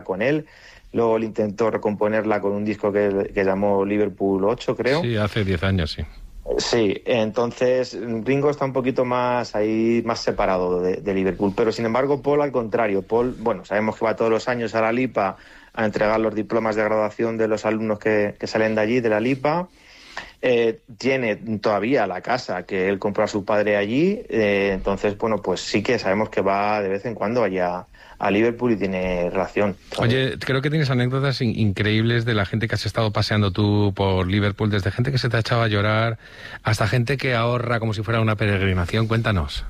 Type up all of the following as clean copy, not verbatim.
con él. Luego él intentó recomponerla con un disco que llamó Liverpool 8, creo. Sí, hace 10 años, sí. Sí, entonces Ringo está un poquito más separado de Liverpool, pero sin embargo Paul al contrario. Paul, bueno, sabemos que va todos los años a la LIPA a entregar los diplomas de graduación de los alumnos que salen de allí, de la LIPA. Tiene todavía la casa que él compró a su padre allí, entonces, bueno, pues sí que sabemos que va de vez en cuando allá a Liverpool y tiene relación. Oye, creo que tienes anécdotas increíbles de la gente que has estado paseando tú por Liverpool, desde gente que se te ha echado a llorar hasta gente que ahorra como si fuera una peregrinación. Cuéntanos.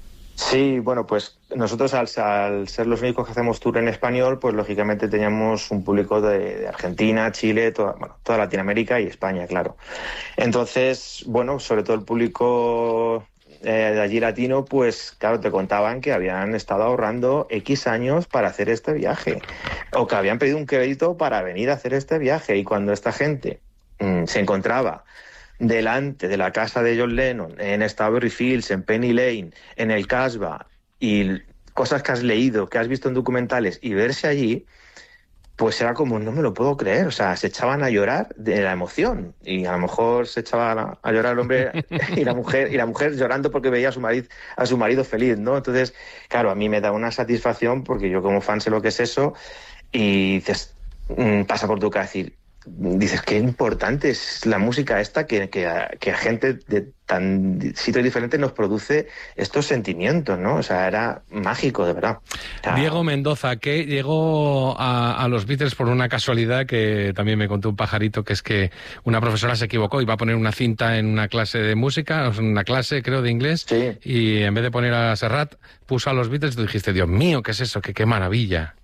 Sí, bueno, pues nosotros al ser los únicos que hacemos tour en español, pues lógicamente teníamos un público de Argentina, Chile, toda Latinoamérica y España, claro. Entonces, bueno, sobre todo el público de allí latino, pues claro, te contaban que habían estado ahorrando X años para hacer este viaje, o que habían pedido un crédito para venir a hacer este viaje, y cuando esta gente se encontraba delante de la casa de John Lennon, en Strawberry Fields, en Penny Lane, en el Casbah, y cosas que has leído, que has visto en documentales, y verse allí, pues era como, no me lo puedo creer, o sea, se echaban a llorar de la emoción, y a lo mejor se echaba a llorar el hombre y la mujer llorando porque veía a su marido feliz, ¿no? Entonces, claro, a mí me da una satisfacción porque yo como fan sé lo que es eso, y dices, pasa por tu cabeza decir, dices, qué importante es la música esta que a gente de tan sitios diferentes nos produce estos sentimientos, ¿no? O sea, era mágico, de verdad. Diego Mendoza, que llegó a los Beatles por una casualidad que también me contó un pajarito, que es que una profesora se equivocó, iba a poner una cinta en una clase de música, una clase, creo, de inglés, sí. Y en vez de poner a Serrat, puso a los Beatles, y tú dijiste, Dios mío, ¿qué es eso? ¡Qué maravilla!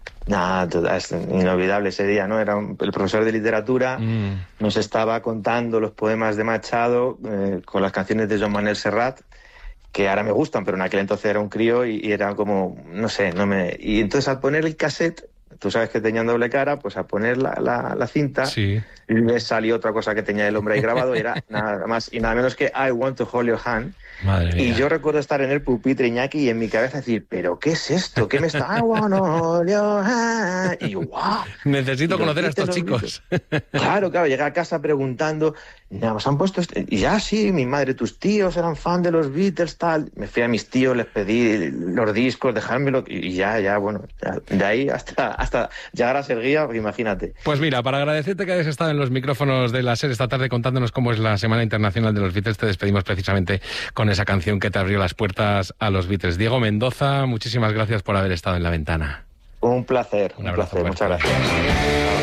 Nada, es inolvidable ese día, ¿no? El profesor de literatura nos estaba contando los poemas de Machado con las canciones de Joan Manuel Serrat, que ahora me gustan, pero en aquel entonces era un crío y era como, no sé, Y entonces al poner el cassette, tú sabes que tenían doble cara, pues a poner la cinta, sí. Me salió otra cosa que tenía el hombre ahí grabado, y era nada más y nada menos que I Want to Hold Your Hand. Madre mía. Y yo recuerdo estar en el pupitre, Iñaki, y en mi cabeza decir, ¿pero qué es esto? ¿Qué me está? I wanna hold your hand. Y yo, ¡guau! Necesito conocer a estos chicos. Claro, llegué a casa preguntando, ¿nos han puesto esto? Y ya sí, mi madre, tus tíos eran fan de los Beatles, tal. Me fui a mis tíos, les pedí los discos, dejármelo, y ya, bueno, de ahí hasta llegar a ser guía, imagínate. Pues mira, para agradecerte que hayas estado en los micrófonos de la SER esta tarde contándonos cómo es la Semana Internacional de los Beatles, te despedimos precisamente con esa canción que te abrió las puertas a los Beatles. Diego Mendoza, muchísimas gracias por haber estado en La Ventana. Un placer, un abrazo. Muchas gracias.